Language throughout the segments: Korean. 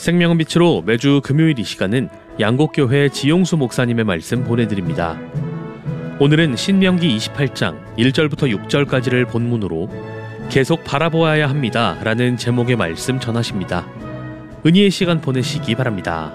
생명은 빛으로 매주 금요일 이 시간은 양곡교회 지용수 목사님의 말씀 보내드립니다. 오늘은 신명기 28장 1절부터 6절까지를 본문으로 계속 바라보아야 합니다 라는 제목의 말씀 전하십니다. 은혜의 시간 보내시기 바랍니다.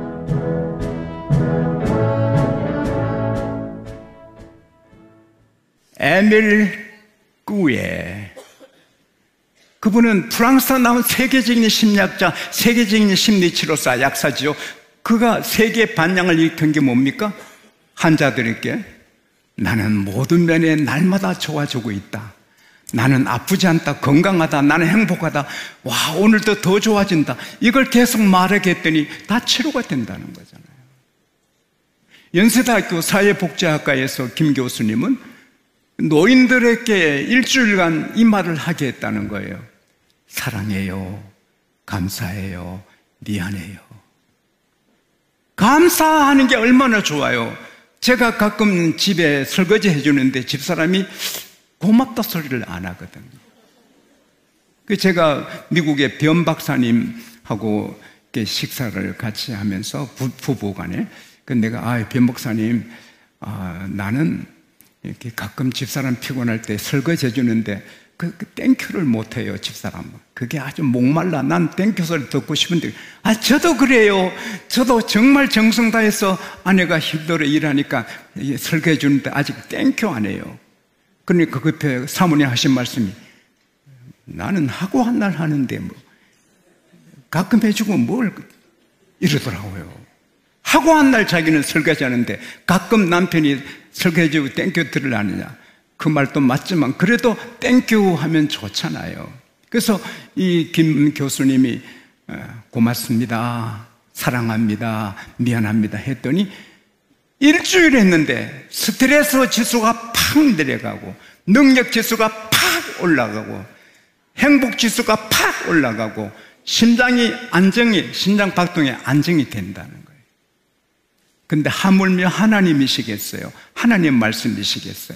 에밀 꾸에, 그분은 프랑스에서 나온 세계적인 심리학자, 세계적인 심리치료사, 약사지요. 그가 세계 반향을 일으킨 게 뭡니까? 환자들에게 나는 모든 면에 날마다 좋아지고 있다, 나는 아프지 않다, 건강하다, 나는 행복하다, 와 오늘도 더 좋아진다, 이걸 계속 말하게 했더니 다 치료가 된다는 거잖아요. 연세대학교 사회복지학과에서 김 교수님은 노인들에게 일주일간 이 말을 하게 했다는 거예요. 사랑해요, 감사해요, 미안해요. 감사하는 게 얼마나 좋아요. 제가 가끔 집에 설거지 해주는데 집사람이 고맙다 소리를 안 하거든요. 제가 미국의 변 박사님하고 식사를 같이 하면서 부부간에 내가 변 목사님, 나는 이렇게 가끔 집사람 피곤할 때 설거지 해주는데 땡큐를 못해요, 집사람은. 그게 아주 목말라. 난 땡큐 소리 듣고 싶은데, 저도 그래요. 저도 정말 정성 다해서 아내가 힘들어 일하니까 설거지 해주는데 아직 땡큐 안 해요. 그러니까 그 옆에 사모님 하신 말씀이, 나는 하고 한 날 하는데 뭐 가끔 해주고 뭘 이러더라고요. 하고 한 날 자기는 설거지 하는데 가끔 남편이 설거지해주고 땡큐 들으려느냐. 그 말도 맞지만 그래도 땡큐 하면 좋잖아요. 그래서 이 김 교수님이 고맙습니다, 사랑합니다, 미안합니다 했더니 일주일 했는데 스트레스 지수가 팍 내려가고, 능력 지수가 팍 올라가고, 행복 지수가 팍 올라가고, 심장이 안정이, 심장 박동이 안정이 된다는 거예요. 근데 하물며 하나님이시겠어요? 하나님 말씀이시겠어요?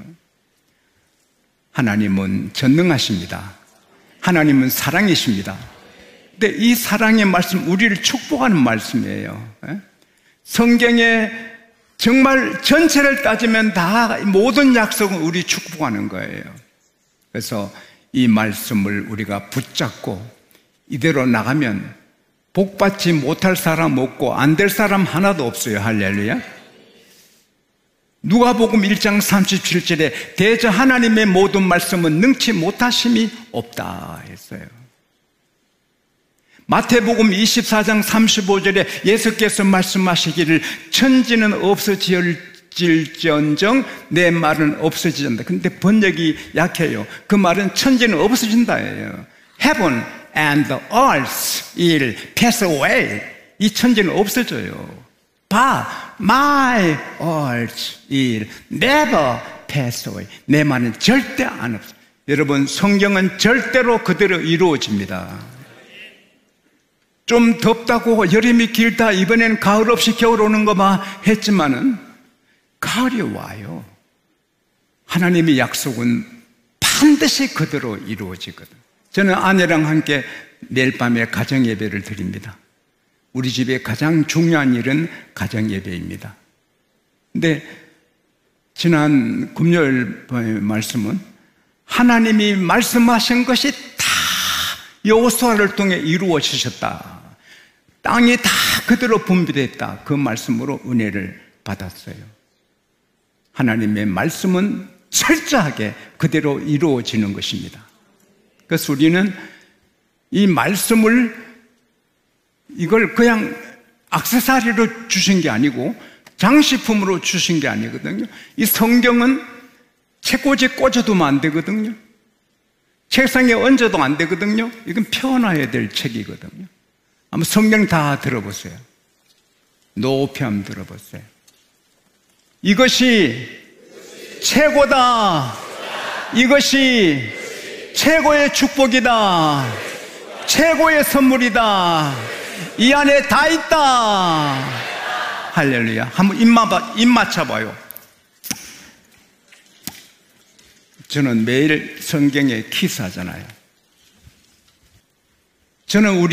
하나님은 전능하십니다. 하나님은 사랑이십니다. 근데 이 사랑의 말씀, 우리를 축복하는 말씀이에요. 성경에 정말 전체를 따지면 다 모든 약속은 우리 축복하는 거예요. 그래서 이 말씀을 우리가 붙잡고 이대로 나가면 복받지 못할 사람 없고 안 될 사람 하나도 없어요. 할렐루야. 누가복음 1장 37절에 대저 하나님의 모든 말씀은 능치 못하심이 없다 했어요. 마태복음 24장 35절에 예수께서 말씀하시기를 천지는 없어질지언정 내 말은 없어지지 않는다. 근데 번역이 약해요. 그 말은 천지는 없어진다예요. Heaven and the earth will pass away. 이 천지는 없어져요. But my words will never pass away. 내 말은 절대 안 없어요. 여러분, 성경은 절대로 그대로 이루어집니다. 좀 덥다고 여름이 길다, 이번에는 가을 없이 겨울 오는 거 봐 했지만은 가을이 와요. 하나님의 약속은 반드시 그대로 이루어지거든. 저는 아내랑 함께 내일 밤에 가정 예배를 드립니다. 우리 집의 가장 중요한 일은 가정 예배입니다. 근데 지난 금요일 말씀은 하나님이 말씀하신 것이 다 여호수아를 통해 이루어지셨다, 땅이 다 그대로 분비됐다, 그 말씀으로 은혜를 받았어요. 하나님의 말씀은 철저하게 그대로 이루어지는 것입니다. 그래서 우리는 이 말씀을, 이걸 그냥 액세서리로 주신 게 아니고 장식품으로 주신 게 아니거든요. 이 성경은 책꽂이에 꽂아두면 안 되거든요. 책상에 얹어도 안 되거든요. 이건 펴놔야 될 책이거든요. 한번 성경 다 들어보세요. 높이 한번 들어보세요. 이것이 최고다. 이것이 최고의 축복이다. 최고의 선물이다. 이 안에 다 있다. 할렐루야. 한번 입 맞춰봐요. 저는 매일 성경에 키스하잖아요. 저는 우리